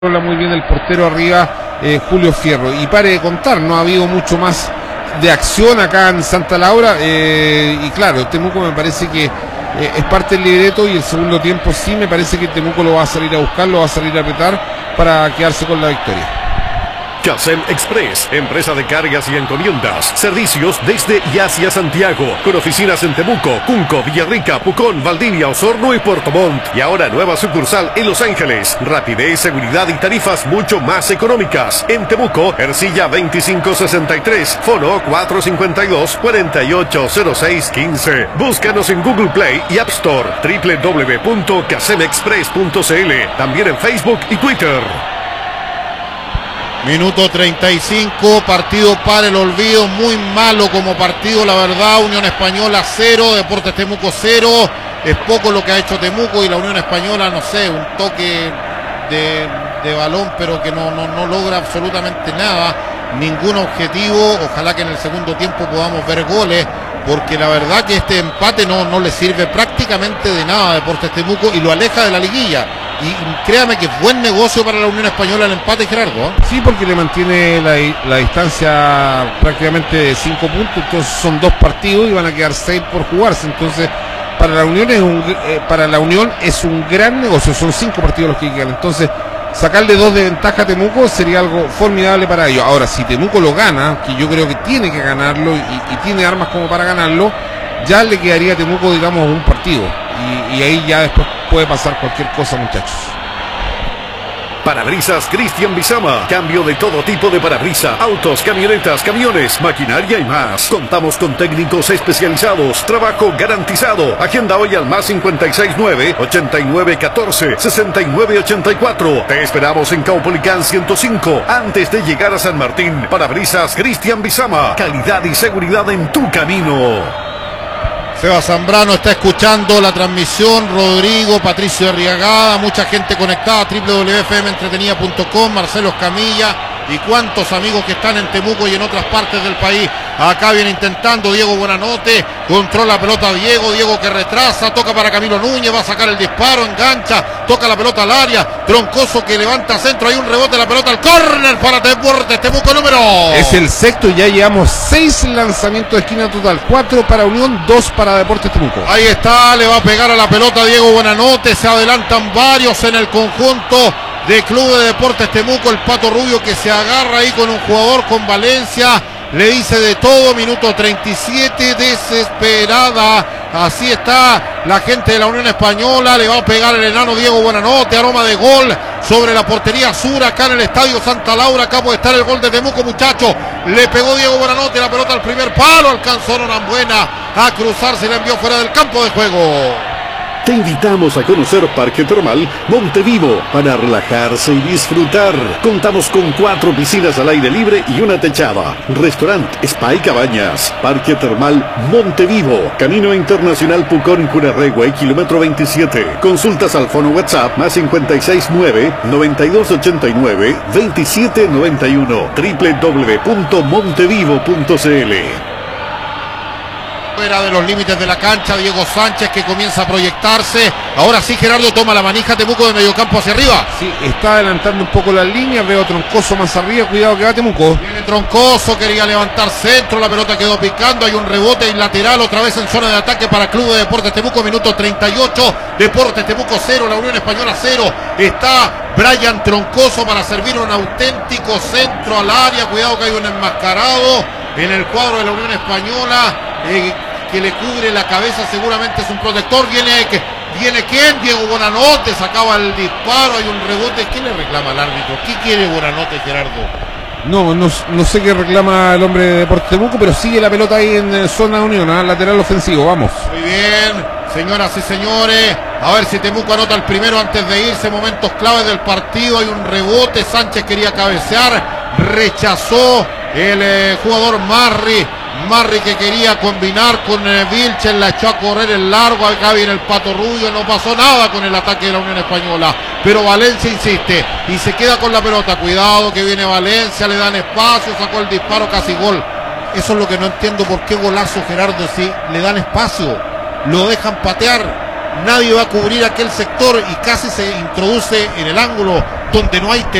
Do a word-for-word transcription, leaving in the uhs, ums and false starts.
Muy bien el portero arriba, eh, Julio Fierro. Y pare de contar, no ha habido mucho más de acción acá en Santa Laura. Eh, y claro, Temuco me parece que eh, es parte del libreto, y el segundo tiempo sí me parece que Temuco lo va a salir a buscar, lo va a salir a apretar para quedarse con la victoria. Casem Express, empresa de cargas y encomiendas, servicios desde y hacia Santiago, con oficinas en Temuco, Cunco, Villarrica, Pucón, Valdivia, Osorno y Puerto Montt. Y ahora nueva sucursal en Los Ángeles. Rapidez, seguridad y tarifas mucho más económicas. En Temuco, Ercilla veinticinco sesenta y tres, Fono cuatro cinco dos, cuatro ocho cero seis uno cinco. Búscanos en Google Play y App Store, doble u doble u doble u punto casem express punto c l, también en Facebook y Twitter. Minuto treinta y cinco, partido para el olvido, muy malo como partido, la verdad. Unión Española cero, Deportes Temuco cero. Es poco lo que ha hecho Temuco, y la Unión Española, no sé, un toque de, de balón, pero que no, no, no logra absolutamente nada, ningún objetivo. Ojalá que en el segundo tiempo podamos ver goles, porque la verdad que este empate no, no le sirve prácticamente de nada a Deportes Temuco y lo aleja de la liguilla. Y créame que es buen negocio para la Unión Española el empate, Gerardo, ¿eh? Sí, porque le mantiene la, la distancia prácticamente de cinco puntos, entonces son dos partidos y van a quedar seis por jugarse. Entonces para la Unión es un eh, para la Unión es un gran negocio, son cinco partidos los que quedan. Entonces sacarle dos de ventaja a Temuco sería algo formidable para ellos. Ahora, si Temuco lo gana, que yo creo que tiene que ganarlo y, y tiene armas como para ganarlo, ya le quedaría a Temuco, digamos, un partido. Y, y ahí ya después puede pasar cualquier cosa, muchachos. Parabrisas Cristian Bizama. Cambio de todo tipo de parabrisas, autos, camionetas, camiones, maquinaria y más. Contamos con técnicos especializados. Trabajo garantizado. Agenda hoy al más cincuenta y seis nueve, ochenta y nueve catorce, sesenta y nueve ochenta y cuatro. Te esperamos en Caupolicán ciento cinco, antes de llegar a San Martín. Parabrisas Cristian Bizama. Calidad y seguridad en tu camino. Seba Zambrano está escuchando la transmisión, Rodrigo, Patricio Arriagada, mucha gente conectada, doble u doble u doble u punto f m entretenida punto com, Marcelo Escamilla y cuantos amigos que están en Temuco y en otras partes del país. Acá viene intentando Diego Buenanote, controla la pelota Diego, Diego que retrasa, toca para Camilo Núñez, va a sacar el disparo, engancha, toca la pelota al área, Troncoso que levanta centro, hay un rebote, la pelota al córner para Deportes Temuco número. Es el sexto y ya llevamos seis lanzamientos de esquina total, cuatro para Unión, dos para Deportes Temuco. Ahí está, le va a pegar a la pelota Diego Buenanote, se adelantan varios en el conjunto de Club de Deportes Temuco, el Pato Rubio que se agarra ahí con un jugador, con Valencia, le dice de todo. Minuto treinta y siete, desesperada, así está la gente de la Unión Española, le va a pegar el enano Diego Buenanote, aroma de gol sobre la portería sur acá en el Estadio Santa Laura. Acá puede estar el gol de Temuco, muchachos, le pegó Diego Buenanote la pelota al primer palo, alcanzó Norambuena a cruzarse y la envió fuera del campo de juego. Te invitamos a conocer Parque Termal Montevivo para relajarse y disfrutar. Contamos con cuatro piscinas al aire libre y una techada. Restaurante, spa y cabañas. Parque Termal Montevivo. Camino Internacional Pucón, Curarrehue, kilómetro veintisiete. Consultas al fono WhatsApp más cincuenta y seis nueve, noventa y dos ochenta y nueve, veintisiete noventa y uno. doble u doble u doble u punto montevivo punto c l. Fuera de los límites de la cancha, Diego Sánchez que comienza a proyectarse. Ahora sí, Gerardo toma la manija Temuco de mediocampo hacia arriba. Sí, está adelantando un poco las líneas, veo a Troncoso más arriba, cuidado que va Temuco. Viene Troncoso, quería levantar centro, la pelota quedó picando, hay un rebote y lateral otra vez en zona de ataque para Club de Deportes Temuco, minuto treinta y ocho, Deportes Temuco cero, la Unión Española cero. Está Brian Troncoso para servir un auténtico centro al área, cuidado que hay un enmascarado en el cuadro de la Unión Española, eh, que le cubre la cabeza, seguramente es un protector. Viene, viene ¿quién? Diego Buenanote, sacaba el disparo, hay un rebote. ¿Qué le reclama al árbitro? ¿Qué quiere Buenanote, Gerardo? No, no, no sé qué reclama el hombre de Deportes Temuco, pero sigue la pelota ahí en zona Unión, ¿eh? Lateral ofensivo, vamos. Muy bien, señoras y señores, a ver si Temuco anota el primero antes de irse, momentos claves del partido, hay un rebote, Sánchez quería cabecear, rechazó el eh, jugador Marri, Marri que quería combinar con eh, Vilches, la echó a correr el largo, acá viene el Pato Rubio, no pasó nada con el ataque de la Unión Española, pero Valencia insiste y se queda con la pelota, cuidado que viene Valencia, le dan espacio, sacó el disparo, casi gol. Eso es lo que no entiendo, por qué golazo, Gerardo, si le dan espacio, lo dejan patear, nadie va a cubrir aquel sector y casi se introduce en el ángulo donde no hay